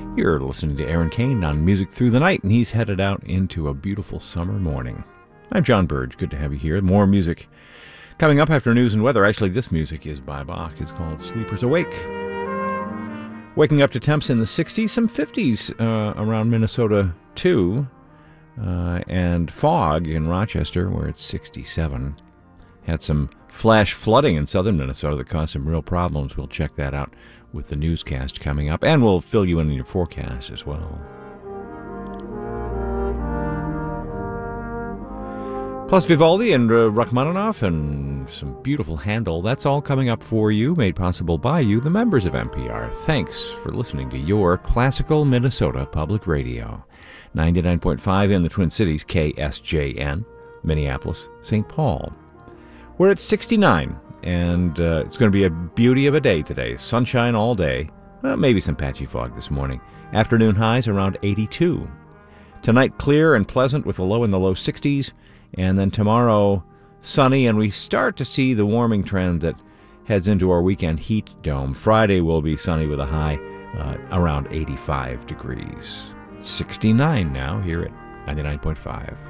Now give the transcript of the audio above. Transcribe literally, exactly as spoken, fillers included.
You're listening to Aaron Kane on Music Through the Night, and he's headed out into a beautiful summer morning. I'm John Burge. Good to have you here. More music coming up after news and weather. Actually, this music is by Bach. It's called Sleepers Awake. Waking up to temps in the sixties, some fifties uh, around Minnesota, too. Uh, and fog in Rochester, where it's sixty-seven. Had some flash flooding in southern Minnesota that caused some real problems. We'll check that out with the newscast coming up, and we'll fill you in on your forecast as well. Plus Vivaldi and uh, Rachmaninoff and some beautiful Handel. That's all coming up for you, made possible by you, the members of N P R. Thanks for listening to your classical Minnesota Public Radio. ninety-nine point five in the Twin Cities, K S J N, Minneapolis, Saint Paul. We're at sixty-nine. And uh, it's going to be a beauty of a day today. Sunshine all day. Well, maybe some patchy fog this morning. Afternoon highs around eighty-two. Tonight, clear and pleasant with a low in the low sixties. And then tomorrow, sunny. And we start to see the warming trend that heads into our weekend heat dome. Friday will be sunny with a high uh, around eighty-five degrees. sixty-nine now here at ninety-nine point five.